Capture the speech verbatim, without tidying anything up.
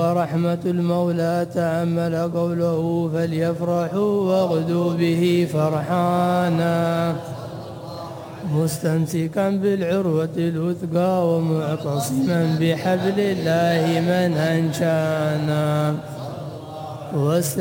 ورحمة المولى تأمل قوله فليفرحوا واغدوا به فرحانا مستمسكا بالعروة الوثقى ومعتصما بحبل الله من أنشانا.